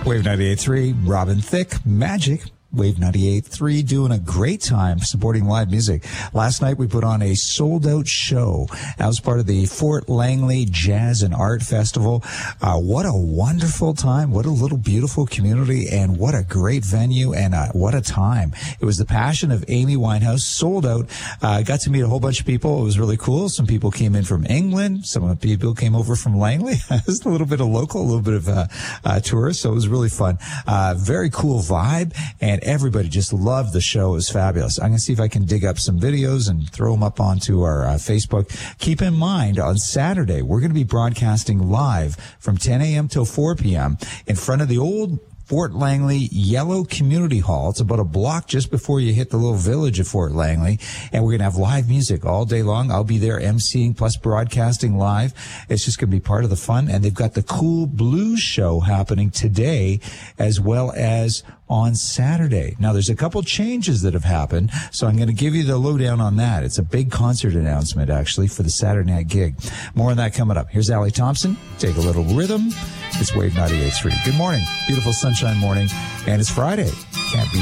Wave 98.3, Robin Thicke, Magic. Wave 98.3 doing a great time supporting live music. Last night we put on a sold-out show. That was part of the Fort Langley Jazz and Art Festival. What a wonderful time. What a little beautiful community, and what a great venue, and what a time. It was the Passion of Amy Winehouse, sold out. Got to meet a whole bunch of people. It was really cool. Some people came in from England. Some people came over from Langley. Just a little bit of local, a little bit of tourists. So it was really fun. Very cool vibe, and everybody just loved the show. It was fabulous. I'm going to see if I can dig up some videos and throw them up onto our Facebook. Keep in mind, on Saturday, we're going to be broadcasting live from 10 a.m. till 4 p.m. in front of the old Fort Langley Yellow Community Hall. It's about a block just before you hit the little village of Fort Langley. And we're going to have live music all day long. I'll be there emceeing plus broadcasting live. It's just going to be part of the fun. And they've got the Cool Blues show happening today as well as on Saturday. Now, there's a couple changes that have happened, so I'm going to give you the lowdown on that. It's a big concert announcement, actually, for the Saturday night gig. More on that coming up. Here's Allie Thompson. Take a little rhythm. It's Wave 98.3. Good morning. Beautiful sunshine morning. And it's Friday. Can't be